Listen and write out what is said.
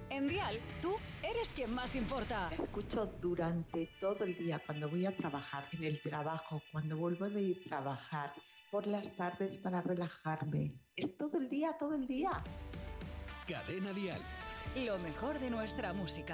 En Dial, tú eres quien más importa. Escucho durante todo el día, cuando voy a trabajar, en el trabajo, cuando vuelvo de trabajar, por las tardes para relajarme. Es todo el día, todo el día. Cadena Dial. Lo mejor de nuestra música.